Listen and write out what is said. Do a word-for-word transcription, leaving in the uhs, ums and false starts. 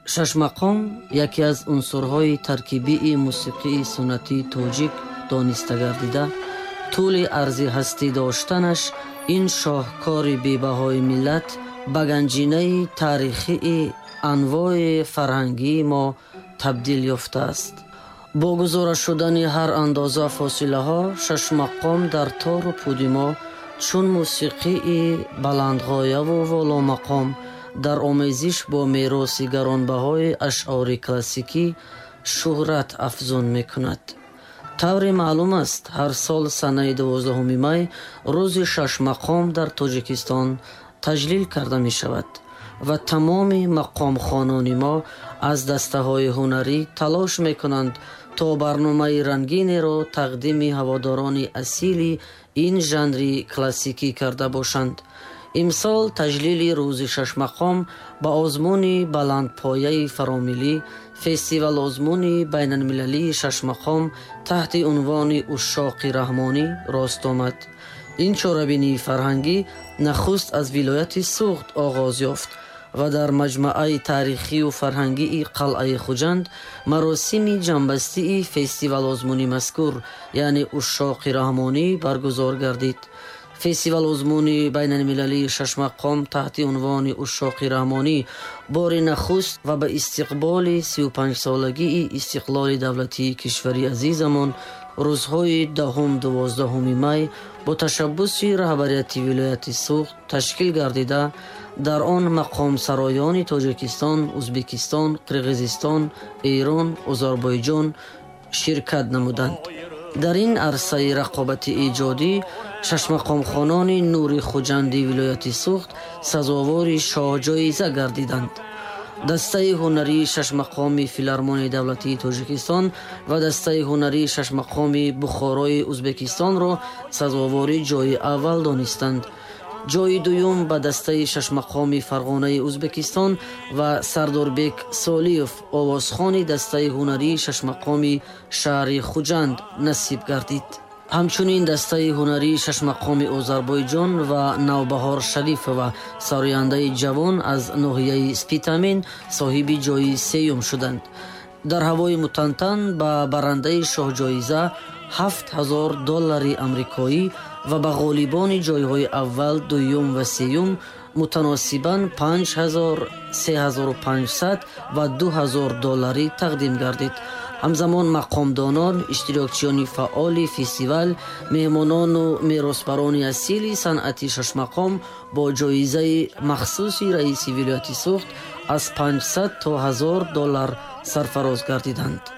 шашмақом яке аз унсурҳои таркибии мусиқии суннатии тоҷик дониста гардида, тӯли арзи ҳастӣ доштанаш ин шоҳкори бебаҳои миллат ба ганҷинаи таърихии анвои фарҳангии мо табдил ёфтааст. бо гузора шудани ҳар андоза фосилаҳо, шашмақом дар тору пуди мо чун мусиқии баландғояву воломақом дар омезиш бо мероси гаронбаҳои ашъори классикӣ шӯҳрат афзун мекунад. таври маълум аст, ҳар сол санаи дувоздаҳуми май рӯзи шашмақом дар Тоҷикистон таҷлил карда мешавад ва тамоми мақомхонони мо аз дастаҳои ҳунарӣ талош мекунанд то барномаи рангинеро тақдими ҳаводорони асили ин жанри классикӣ карда бошанд. имсол таҷлили рӯзи шашмақом ба озмуни баландпояи фаромилӣ, фестивал озмуни байналмилалии шашмақом таҳти унвони ушшоқи раҳмонӣ рост омад. ин чорабинии фарҳангӣ нахуст аз вилояти Суғд оғоз ёфт ва дар маҷмаъаи таърихию фарҳангии қалъаи Хуҷанд маросими ҷамъбастии фестивал озмуни мазкур, яъне ушшоқи раҳмонӣ баргузор гардид. фестивал озмуни байналмилалии шашмақом таҳти унвони ушшоқи раҳмонӣ бори нахуст ва ба истиқболи сиюпанҷсолагии истиқлоли давлатии кишвари азизамон рӯзҳои даҳум дувоздаҳуми май бо ташаббуси раҳбарияти вилояти Суғд ташкил гардида, дар он мақомсароёни Тоҷикистон, Узбекистон, Қирғизистон, Эрон, Озарбойҷон ширкат намуданд. дар ин арсаи рақобати иҷодӣ шашмақомхонони нури Хуҷанди вилояти Суғд сазовори шоҳҷоиза гардиданд. дастаи ҳунарии шашмақоми филармонияи давлатии Тоҷикистон ва дастаи ҳунарии шашмақоми Бухорои Узбекистонро сазовори ҷойи аввал донистанд. ҷойи дуюм ба дастаи шашмақоми Фарғонаи Узбекистон ва Сардорбек Солиев, овозхони дастаи ҳунарии шашмақоми шаҳри Хуҷанд насиб гардид. ҳамчунин дастаи ҳунарии шашмақоми Озарбойҷон ва Навбаҳор Шарифова, сарояндаи ҷавон аз ноҳияи Спитамин, соҳиби ҷойи сеюм шуданд. дар ҳавои Мутантан ба барандаи шоҳҷоиза ҳафт ҳазор доллари амрикоӣ ва ба ғолибони ҷойҳои аввал, дуюм ва сеюм мутаносибан панҷ ҳазор, се ҳазору панҷсад ва ду ҳазор долларӣ тақдим гардид. ҳамзамон мақомдонон, иштирокчиёни фаъоли фестивал, меҳмонону меросбарони асили санъати шашмақом бо ҷоизаи махсуси раиси вилояти Суғд аз панҷсад то ҳазор доллар сарфароз гардиданд.